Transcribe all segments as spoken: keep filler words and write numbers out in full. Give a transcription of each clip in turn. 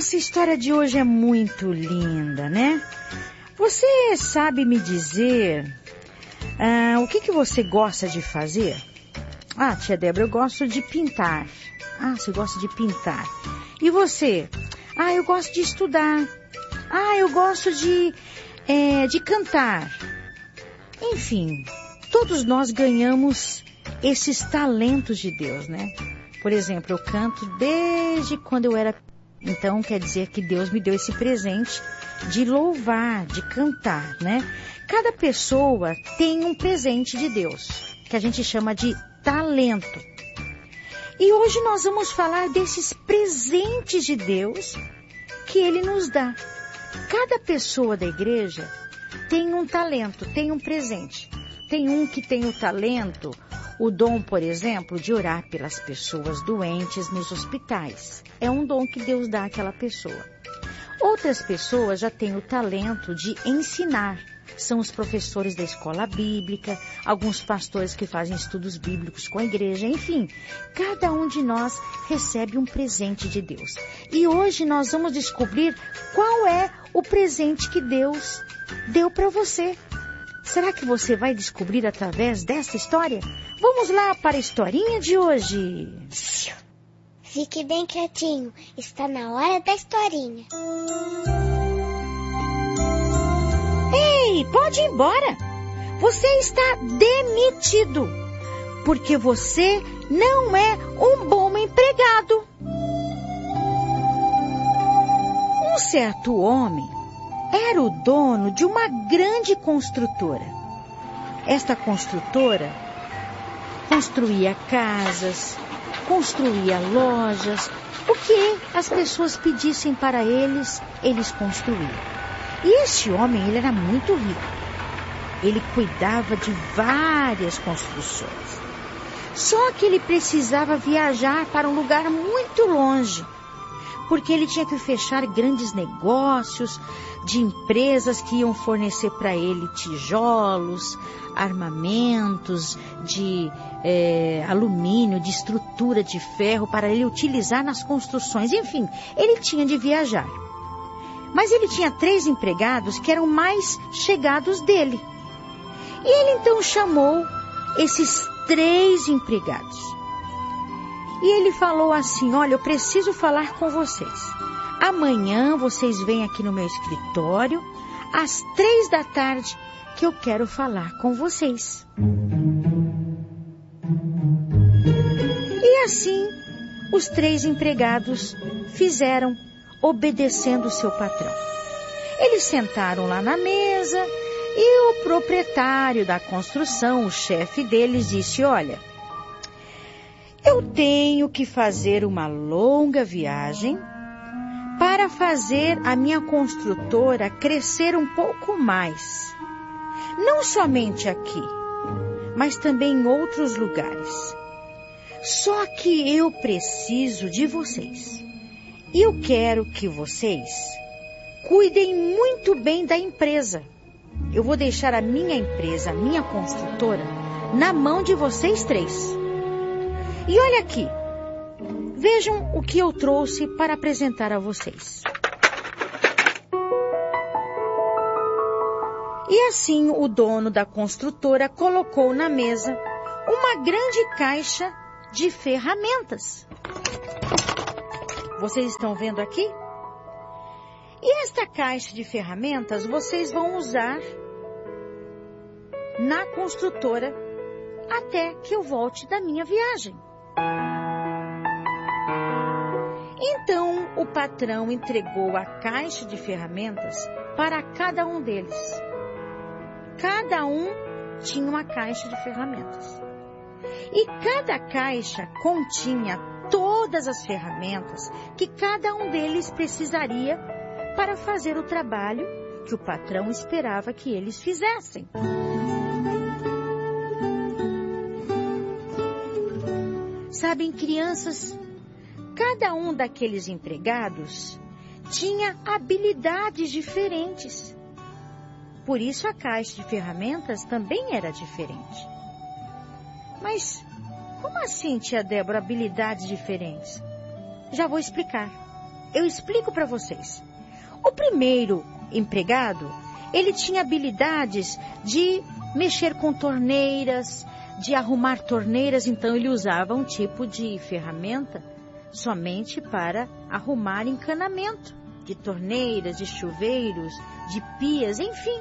Nossa, a história de hoje é muito linda, né? Você sabe me dizer ah, o que, que você gosta de fazer? Ah, tia Débora, eu gosto de pintar. Ah, você gosta de pintar. E você? Ah, eu gosto de estudar. Ah, eu gosto de, é, de cantar. Enfim, todos nós ganhamos esses talentos de Deus, né? Por exemplo, eu canto desde quando eu era... Então, quer dizer que Deus me deu esse presente de louvar, de cantar, né? Cada pessoa tem um presente de Deus, que a gente chama de talento. E hoje nós vamos falar desses presentes de Deus que Ele nos dá. Cada pessoa da igreja tem um talento, tem um presente. Tem um que tem o talento, o dom, por exemplo, de orar pelas pessoas doentes nos hospitais. É um dom que Deus dá àquela pessoa. Outras pessoas já têm o talento de ensinar. São os professores da escola bíblica, alguns pastores que fazem estudos bíblicos com a igreja, enfim. Cada um de nós recebe um presente de Deus. E hoje nós vamos descobrir qual é o presente que Deus deu para você. Será que você vai descobrir através dessa história? Vamos lá para a historinha de hoje. Fique bem quietinho, está na hora da historinha. Ei, pode ir embora. Você está demitido, porque você não é um bom empregado. Um certo homem era o dono de uma grande construtora. Esta construtora construía casas, construía lojas, o que as pessoas pedissem para eles, eles construíam. E este homem, ele era muito rico. Ele cuidava de várias construções. Só que ele precisava viajar para um lugar muito longe, porque ele tinha que fechar grandes negócios de empresas que iam fornecer para ele tijolos, armamentos de é, alumínio, de estrutura de ferro para ele utilizar nas construções. Enfim, ele tinha de viajar. Mas ele tinha três empregados que eram mais chegados dele. E ele então chamou esses três empregados. E ele falou assim: olha, eu preciso falar com vocês. Amanhã vocês vêm aqui no meu escritório, às três da tarde, que eu quero falar com vocês. E assim, os três empregados fizeram, obedecendo o seu patrão. Eles sentaram lá na mesa e o proprietário da construção, o chefe deles, disse: olha, eu tenho que fazer uma longa viagem para fazer a minha construtora crescer um pouco mais. Não somente aqui, mas também em outros lugares. Só que eu preciso de vocês. E eu quero que vocês cuidem muito bem da empresa. Eu vou deixar a minha empresa, a minha construtora, na mão de vocês três. E olha aqui, vejam o que eu trouxe para apresentar a vocês. E assim o dono da construtora colocou na mesa uma grande caixa de ferramentas. Vocês estão vendo aqui? E esta caixa de ferramentas vocês vão usar na construtora até que eu volte da minha viagem. Então o patrão entregou a caixa de ferramentas para cada um deles. Cada um tinha uma caixa de ferramentas. E cada caixa continha todas as ferramentas que cada um deles precisaria para fazer o trabalho que o patrão esperava que eles fizessem. Sabem, crianças, cada um daqueles empregados tinha habilidades diferentes. Por isso a caixa de ferramentas também era diferente. Mas como assim, tia Débora, habilidades diferentes? Já vou explicar. eu explico para vocês. O primeiro empregado, ele tinha habilidades de mexer com torneiras, de arrumar torneiras, então ele usava um tipo de ferramenta somente para arrumar encanamento de torneiras, de chuveiros, de pias, enfim.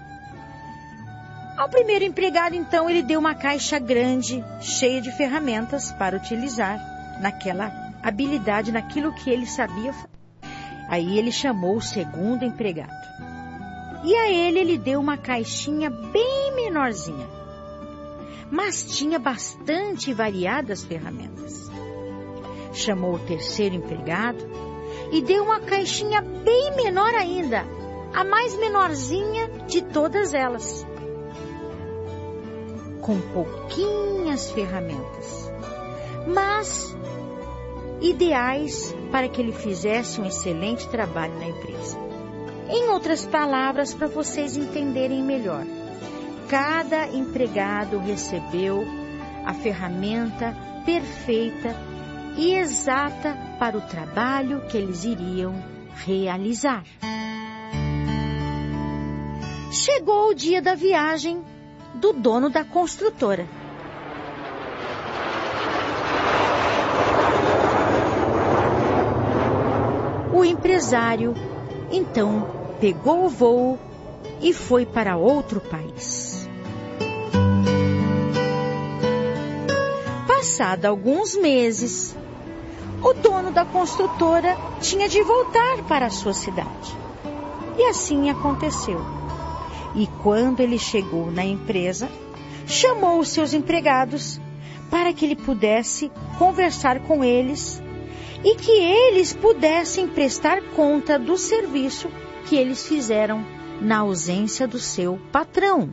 Ao primeiro empregado, então, ele deu uma caixa grande, cheia de ferramentas para utilizar naquela habilidade, naquilo que ele sabia fazer. Aí ele chamou o segundo empregado. E a ele, ele deu uma caixinha bem menorzinha, mas tinha bastante variadas ferramentas. Chamou o terceiro empregado e deu uma caixinha bem menor ainda, a mais menorzinha de todas elas, com pouquinhas ferramentas, mas ideais para que ele fizesse um excelente trabalho na empresa. Em outras palavras, para vocês entenderem melhor, cada empregado recebeu a ferramenta perfeita e exata para o trabalho que eles iriam realizar. Chegou o dia da viagem do dono da construtora. O empresário, então, pegou o voo e foi para outro país. Passado alguns meses, o dono da construtora tinha de voltar para a sua cidade. E assim aconteceu. E quando ele chegou na empresa, chamou os seus empregados para que ele pudesse conversar com eles e que eles pudessem prestar conta do serviço que eles fizeram na ausência do seu patrão.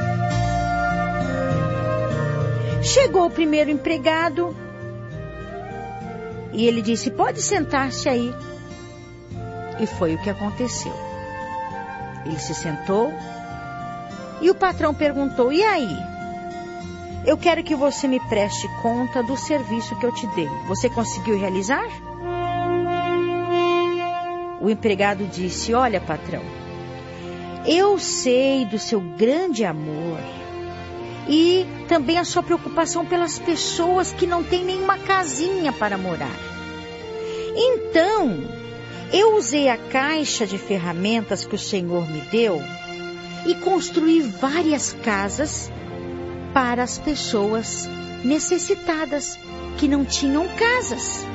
Chegou o primeiro empregado e ele disse: pode sentar-se aí. E foi o que aconteceu. Ele se sentou e o patrão perguntou: e aí? Eu quero que você me preste conta do serviço que eu te dei. Você conseguiu realizar? O empregado disse: olha, patrão, eu sei do seu grande amor e também a sua preocupação pelas pessoas que não têm nenhuma casinha para morar. Então, eu usei a caixa de ferramentas que o Senhor me deu e construí várias casas para as pessoas necessitadas que não tinham casas.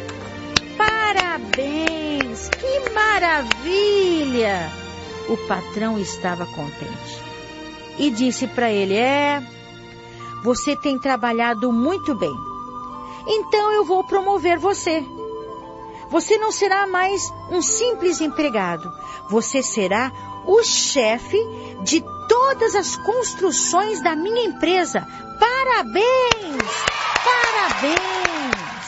Parabéns! Que maravilha! O patrão estava contente e disse para ele: é, você tem trabalhado muito bem. Então eu vou promover você. Você não será mais um simples empregado. Você será o chefe de todas as construções da minha empresa. Parabéns! Parabéns!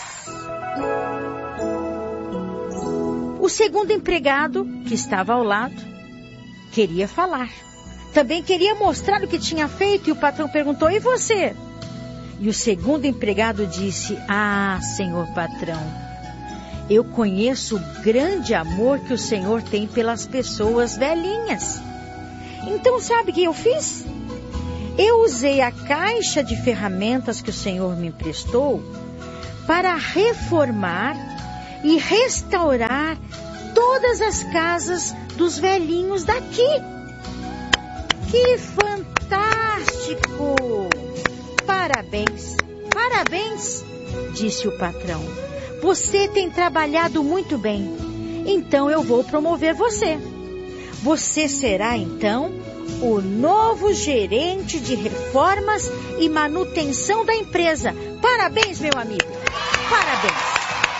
O segundo empregado, que estava ao lado, queria falar. Também queria mostrar o que tinha feito e o patrão perguntou: e você? E o segundo empregado disse: ah, senhor patrão, eu conheço o grande amor que o Senhor tem pelas pessoas velhinhas. Então sabe o que eu fiz? Eu usei a caixa de ferramentas que o Senhor me emprestou para reformar e restaurar todas as casas dos velhinhos daqui. Que fantástico! Parabéns, parabéns, disse o patrão. Você tem trabalhado muito bem, então eu vou promover você. Você será, então, o novo gerente de reformas e manutenção da empresa. Parabéns, meu amigo. Parabéns.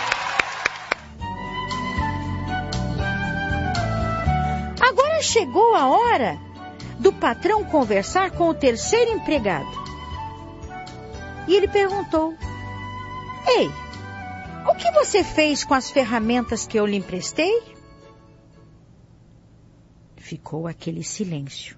Agora chegou a hora do patrão conversar com o terceiro empregado. E ele perguntou: ei, o que você fez com as ferramentas que eu lhe emprestei? Ficou aquele silêncio.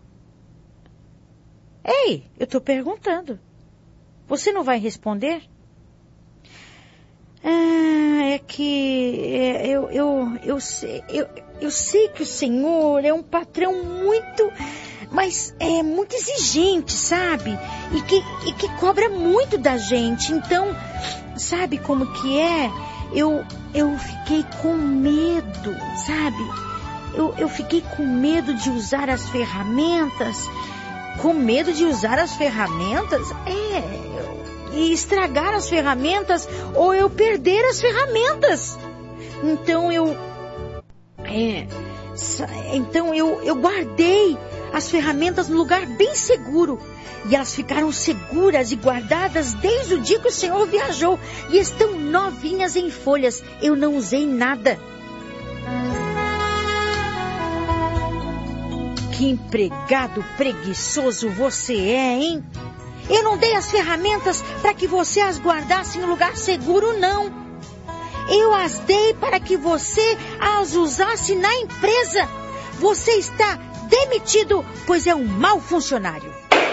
Ei, eu estou perguntando. Você não vai responder? Ah, é que é, eu, eu, eu, sei, eu, eu sei que o Senhor é um patrão muito, mas é muito exigente, sabe? E que, e que cobra muito da gente. Então, sabe como que é? Eu, eu fiquei com medo, sabe? Eu, eu fiquei com medo de usar as ferramentas. Com medo de usar as ferramentas? É, e estragar as ferramentas ou eu perder as ferramentas. Então eu... É, então eu, eu guardei as ferramentas no lugar bem seguro. E elas ficaram seguras e guardadas desde o dia que o Senhor viajou. E estão novinhas em folhas. Eu não usei nada. Que empregado preguiçoso você é, hein? Eu não dei as ferramentas para que você as guardasse em lugar seguro, não. Eu as dei para que você as usasse na empresa. Você está demitido, pois é um mau funcionário.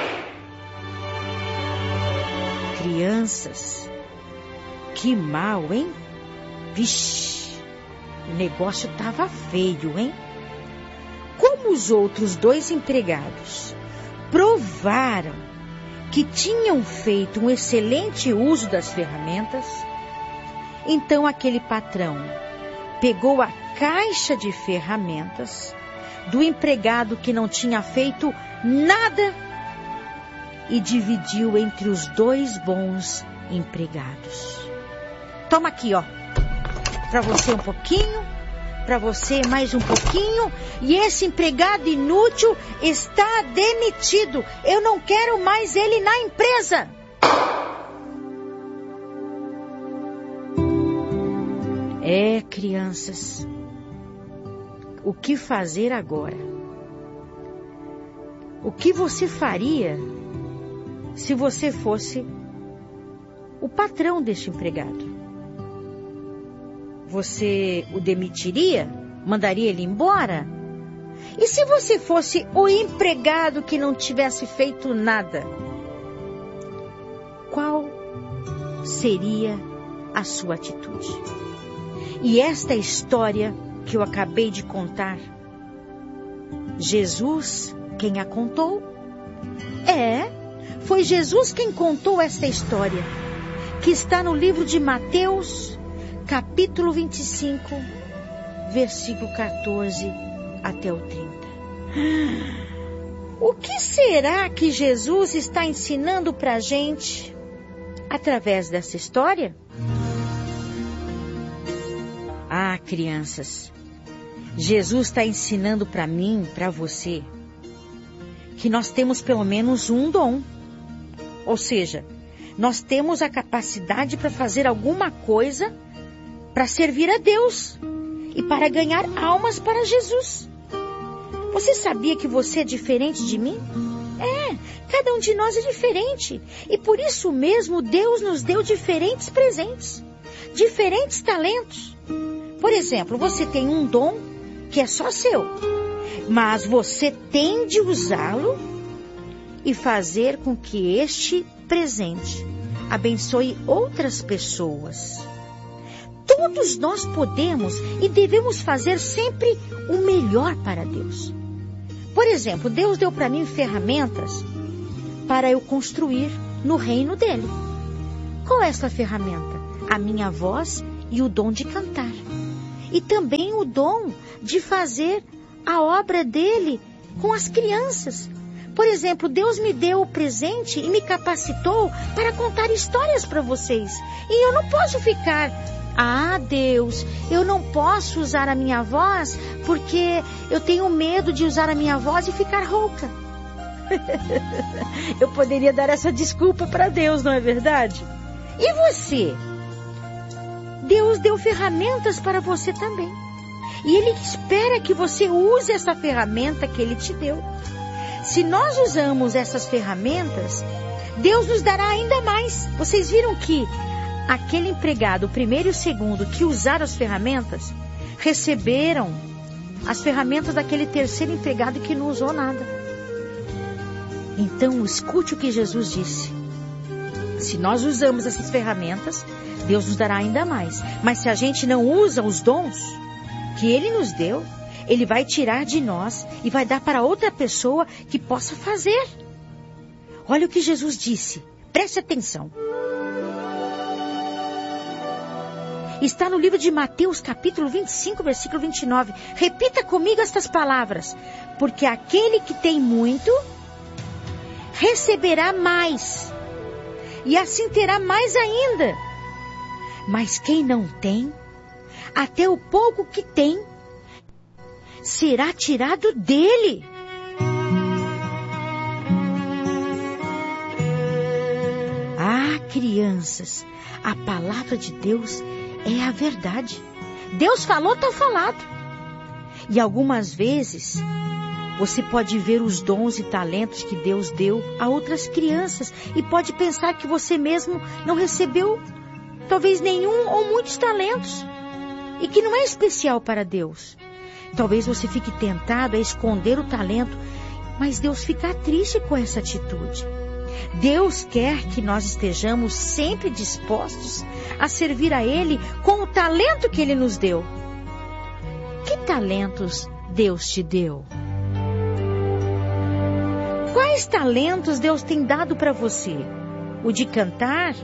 Crianças, que mal, hein? Vixe, o negócio tava feio, hein? Como os outros dois empregados provaram que tinham feito um excelente uso das ferramentas, então aquele patrão pegou a caixa de ferramentas do empregado que não tinha feito nada e dividiu entre os dois bons empregados. Toma aqui, ó, para você um pouquinho, para você mais um pouquinho, e esse empregado inútil está demitido. Eu não quero mais ele na empresa. É, crianças, o que fazer agora? O que você faria se você fosse o patrão deste empregado? Você o demitiria? Mandaria ele embora? E se você fosse o empregado que não tivesse feito nada? Qual seria a sua atitude? E esta história que eu acabei de contar, Jesus quem a contou? É, foi Jesus quem contou esta história, que está no livro de Mateus, capítulo vinte e cinco, versículo quatorze até o trinta. O que será que Jesus está ensinando para a gente através dessa história? Ah, crianças, Jesus está ensinando para mim, para você, que nós temos pelo menos um dom. Ou seja, nós temos a capacidade para fazer alguma coisa para servir a Deus e para ganhar almas para Jesus. Você sabia que você é diferente de mim? É, cada um de nós é diferente. E por isso mesmo Deus nos deu diferentes presentes, diferentes talentos. Por exemplo, você tem um dom que é só seu, mas você tem de usá-lo e fazer com que este presente abençoe outras pessoas. Todos nós podemos e devemos fazer sempre o melhor para Deus. Por exemplo, Deus deu para mim ferramentas para eu construir no reino dele. Qual é essa ferramenta? A minha voz e o dom de cantar. E também o dom de fazer a obra dele com as crianças. Por exemplo, Deus me deu o presente e me capacitou para contar histórias para vocês. E eu não posso ficar... Ah, Deus, eu não posso usar a minha voz porque eu tenho medo de usar a minha voz e ficar rouca. Eu poderia dar essa desculpa para Deus, não é verdade? E você? Deus deu ferramentas para você também. E Ele espera que você use essa ferramenta que Ele te deu. Se nós usamos essas ferramentas, Deus nos dará ainda mais. Vocês viram que aquele empregado, o primeiro e o segundo, que usaram as ferramentas, receberam as ferramentas daquele terceiro empregado que não usou nada. Então, escute o que Jesus disse. Se nós usamos essas ferramentas, Deus nos dará ainda mais. Mas se a gente não usa os dons que Ele nos deu, Ele vai tirar de nós e vai dar para outra pessoa que possa fazer. Olha o que Jesus disse. Preste atenção. Está no livro de Mateus, capítulo vinte e cinco, versículo vinte e nove. Repita comigo estas palavras. Porque aquele que tem muito, receberá mais. E assim terá mais ainda. Mas quem não tem, até o pouco que tem, será tirado dele. Ah, crianças, a palavra de Deus é a verdade. Deus falou, está falado. E algumas vezes você pode ver os dons e talentos que Deus deu a outras crianças e pode pensar que você mesmo não recebeu talvez nenhum ou muitos talentos e que não é especial para Deus. Talvez você fique tentado a esconder o talento, mas Deus fica triste com essa atitude. Deus quer que nós estejamos sempre dispostos a servir a Ele com o talento que Ele nos deu. Que talentos Deus te deu? Quais talentos Deus tem dado para você? O de cantar?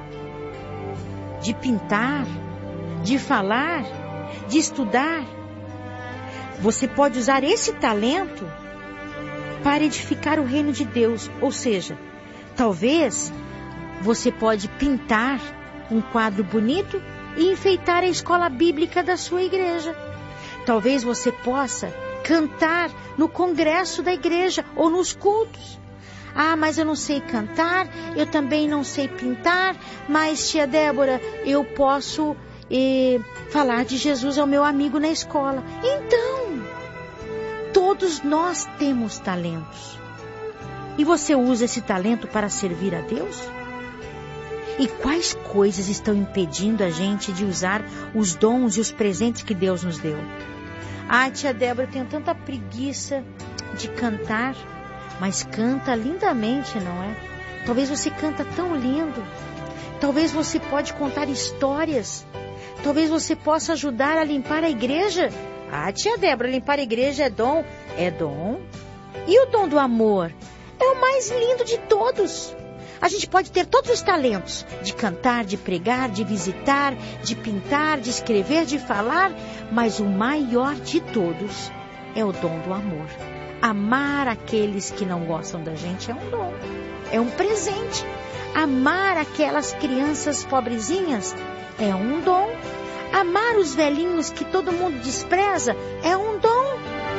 De pintar? De falar? De estudar? Você pode usar esse talento para edificar o reino de Deus. Ou seja, talvez você pode pintar um quadro bonito e enfeitar a escola bíblica da sua igreja. Talvez você possa cantar no congresso da igreja ou nos cultos. Ah, mas eu não sei cantar, eu também não sei pintar, mas tia Débora, eu posso eh, falar de Jesus ao meu amigo na escola. Então, todos nós temos talentos. E você usa esse talento para servir a Deus? E quais coisas estão impedindo a gente de usar os dons e os presentes que Deus nos deu? Ah, tia Débora, eu tenho tanta preguiça de cantar, mas canta lindamente, não é? Talvez você canta tão lindo. Talvez você pode contar histórias. Talvez você possa ajudar a limpar a igreja. Ah, tia Débora, limpar a igreja é dom? É dom. E o dom do amor? É o mais lindo de todos. A gente pode ter todos os talentos, de cantar, de pregar, de visitar, de pintar, de escrever, de falar, mas o maior de todos é o dom do amor. Amar aqueles que não gostam da gente é um dom, é um presente. Amar aquelas crianças pobrezinhas é um dom. Amar os velhinhos que todo mundo despreza é um dom.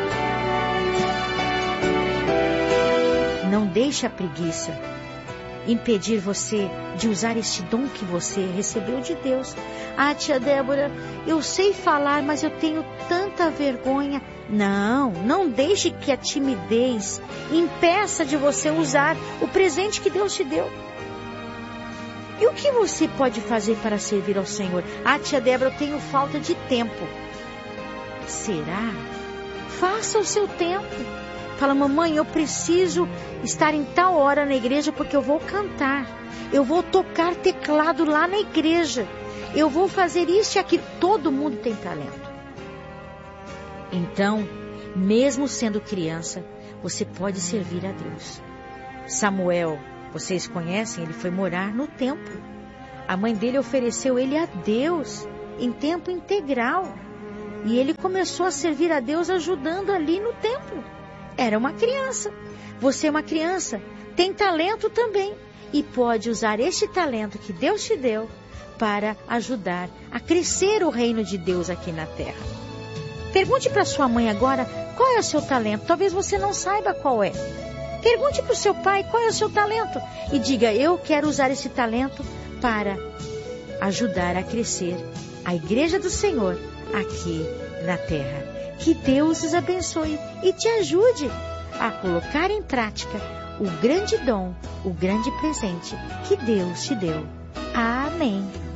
Não deixe a preguiça impedir você de usar este dom que você recebeu de Deus. Ah, tia Débora, eu sei falar, mas eu tenho tanta vergonha. Não, não deixe que a timidez impeça de você usar o presente que Deus te deu. E o que você pode fazer para servir ao Senhor? Ah, tia Débora, eu tenho falta de tempo. Será? Faça o seu tempo. Fala, mamãe, eu preciso estar em tal hora na igreja porque eu vou cantar. Eu vou tocar teclado lá na igreja. Eu vou fazer isso e aquilo. Todo mundo tem talento. Então, mesmo sendo criança, você pode servir a Deus. Samuel, vocês conhecem, ele foi morar no templo. A mãe dele ofereceu ele a Deus em tempo integral. E ele começou a servir a Deus ajudando ali no templo. Era uma criança. Você é uma criança, tem talento também. E pode usar este talento que Deus te deu para ajudar a crescer o reino de Deus aqui na terra. Pergunte para sua mãe agora qual é o seu talento. Talvez você não saiba qual é. Pergunte para o seu pai qual é o seu talento. E diga, eu quero usar esse talento para ajudar a crescer a igreja do Senhor aqui na terra. Que Deus os abençoe e te ajude a colocar em prática o grande dom, o grande presente que Deus te deu. Amém.